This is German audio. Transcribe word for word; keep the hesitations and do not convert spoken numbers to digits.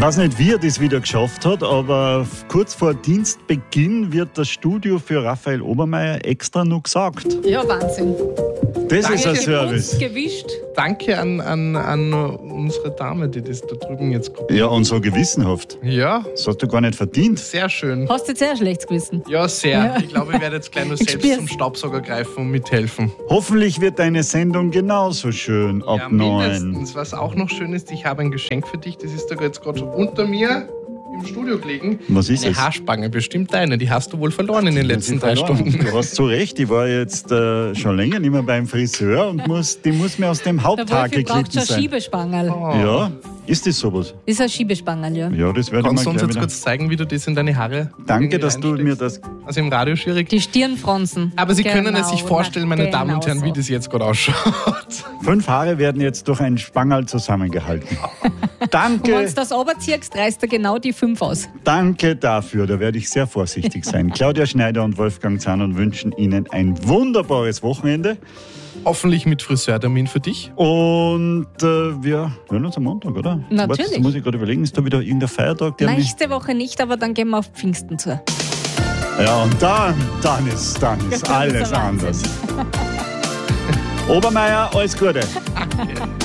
weiß nicht, wie er das wieder geschafft hat, aber kurz vor Dienstbeginn wird das Studio für Raphael Obermeier extra noch gesagt. Ja, Wahnsinn. Das Danke. ist ein Service. Gewischt. Danke an, an, an unsere Dame, die das da drüben jetzt kopiert. Ja, und so gewissenhaft. Ja, Das hast du gar nicht verdient. sehr schön. Hast du jetzt sehr schlechtes Gewissen? Ja, sehr. Ja. Ich glaube, ich werde jetzt gleich nur Ich selbst spür's. zum Staubsauger greifen und mithelfen. Hoffentlich wird deine Sendung genauso schön ab Ja, neun. mindestens. Was auch noch schön ist, ich habe ein Geschenk für dich. Das ist da jetzt gerade unter mir im Studio gelegen. Was ist Eine es? Haarspange, bestimmt deine. Die hast du wohl verloren in den letzten drei Verloren. Stunden. Du hast zu Recht, ich war jetzt äh, schon länger nicht mehr beim Friseur und muss, die muss mir aus dem Der Haupthaar Wolfi braucht geglitten schon sein. Schiebespangerl. Oh. Ja, ist das sowas? Das ist ein Schiebespangerl, ja. Ja, das werde ich Kannst du mal uns gleich jetzt wieder. kurz zeigen, wie du das in deine Haare Danke, irgendwie dass du mir das... reinsteckst? Also im Radio schwierig. Die Stirnfransen. Aber Sie können Genau, es sich vorstellen, meine genau Damen und Herren, so. wie das jetzt gerade ausschaut. Fünf Haare werden jetzt durch ein Spangerl zusammengehalten. Und wenn Danke, du das runterziehst, reißt er genau die fünf aus. danke dafür. Da werde ich sehr vorsichtig sein. Claudia Schneider und Wolfgang Zahn wünschen Ihnen ein wunderbares Wochenende. Hoffentlich mit Friseurtermin für dich. Und äh, wir hören uns am Montag, oder? Natürlich. Warte, muss ich gerade überlegen, ist da wieder irgendein Feiertag? Der mich... Nächste Woche nicht, aber dann gehen wir auf Pfingsten zu. Ja, und dann, dann ist, dann ist Das ist alles ein Wahnsinn. anders. Obermeier, alles Gute.